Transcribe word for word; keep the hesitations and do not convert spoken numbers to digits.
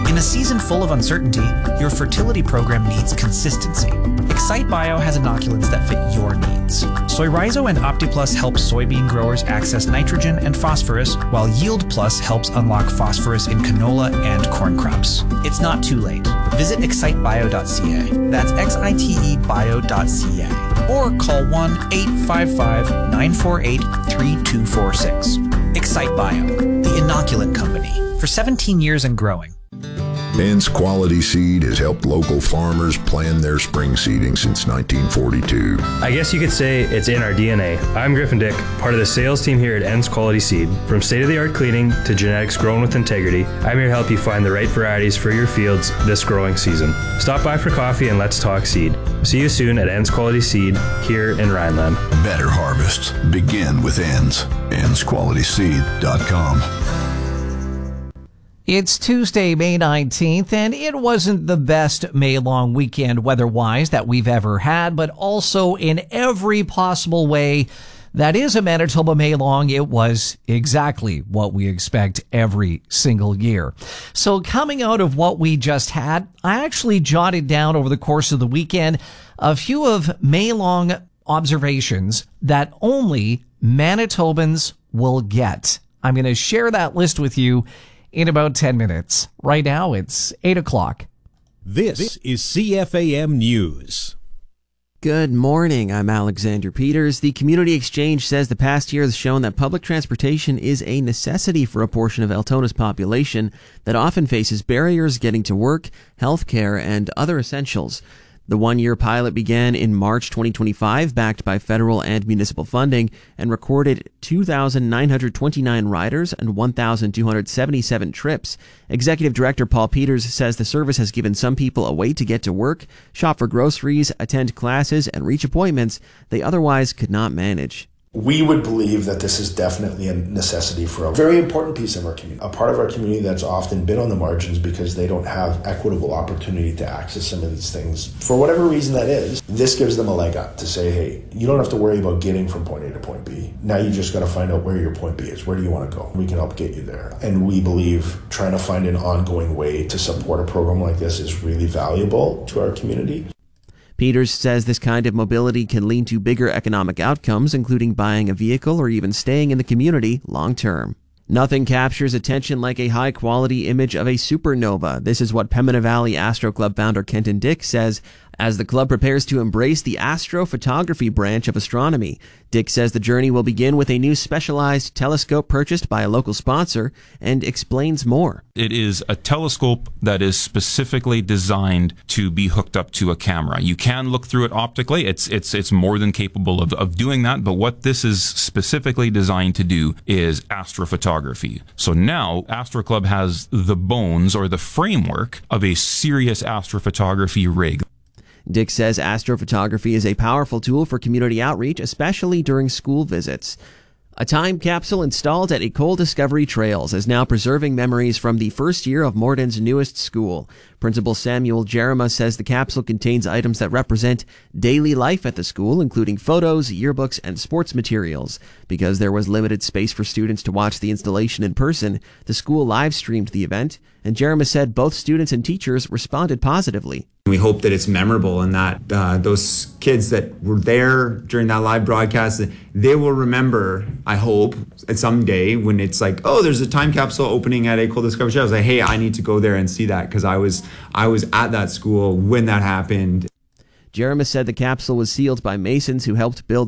In a season full of uncertainty, your fertility program needs consistency. Excite Bio has inoculants that fit your needs. Soy Rhizo and OptiPlus help soybean growers access nitrogen and phosphorus, while Yield Plus helps unlock phosphorus in canola and corn crops. It's not too late. Visit excite bio dot c a. That's X I T E bio dot c a. Or call one eight five five, nine four eight, three two four six. Excite Bio, the inoculant company, for seventeen years and growing. Ends Quality Seed has helped local farmers plan their spring seeding since nineteen forty-two. I guess you could say it's in our D N A. I'm Griffin Dick, part of the sales team here at Ends Quality Seed. From state-of-the-art cleaning to genetics grown with integrity, I'm here to help you find the right varieties for your fields this growing season. Stop by for coffee and let's talk seed. See you soon at Ends Quality Seed here in Rhineland. Better harvests begin with Ends. ends quality seed dot com. It's Tuesday, May nineteenth, and it wasn't the best May-long weekend weather-wise that we've ever had, but also in every possible way that is a Manitoba May-long, it was exactly what we expect every single year. So coming out of what we just had, I actually jotted down over the course of the weekend a few of May-long observations that only Manitobans will get. I'm going to share that list with you in about ten minutes. Right now, it's eight o'clock. This is C F A M News. Good morning. I'm Alexander Peters. The Community Exchange says the past year has shown that public transportation is a necessity for a portion of Altona's population that often faces barriers getting to work, healthcare, and other essentials. The one-year pilot began in March twenty twenty-five, backed by federal and municipal funding, and recorded two thousand nine hundred twenty-nine riders and one thousand two hundred seventy-seven trips. Executive Director Paul Peters says the service has given some people a way to get to work, shop for groceries, attend classes, and reach appointments they otherwise could not manage. We would believe that this is definitely a necessity for a very important piece of our community, a part of our community that's often been on the margins because they don't have equitable opportunity to access some of these things. For whatever reason that is, this gives them a leg up to say, hey, you don't have to worry about getting from point A to point B. Now you just got to find out where your point B is. Where do you want to go? We can help get you there. And we believe trying to find an ongoing way to support a program like this is really valuable to our community. Peters says this kind of mobility can lead to bigger economic outcomes, including buying a vehicle or even staying in the community long term. Nothing captures attention like a high-quality image of a supernova. This is what Pembina Valley Astro Club founder Kenton Dick says as the club prepares to embrace the astrophotography branch of astronomy. Dick says the journey will begin with a new specialized telescope purchased by a local sponsor and explains more. It is a telescope that is specifically designed to be hooked up to a camera. You can look through it optically. It's it's it's more than capable of, of doing that, but what this is specifically designed to do is astrophotography. So now Astro Club has the bones or the framework of a serious astrophotography rig. Dick says astrophotography is a powerful tool for community outreach, especially during school visits. A time capsule installed at École Discovery Trails is now preserving memories from the first year of Morden's newest school. Principal Samuel Jerema says the capsule contains items that represent daily life at the school, including photos, yearbooks, and sports materials. Because there was limited space for students to watch the installation in person, the school live-streamed the event, and Jerema said both students and teachers responded positively. We hope that it's memorable and that uh, those kids that were there during that live broadcast, they will remember, I hope, at some day when it's like, oh, there's a time capsule opening at École Discovery Trails. I was like, hey, I need to go there and see that because I was I was at that school when that happened. Jerema said the capsule was sealed by masons who helped build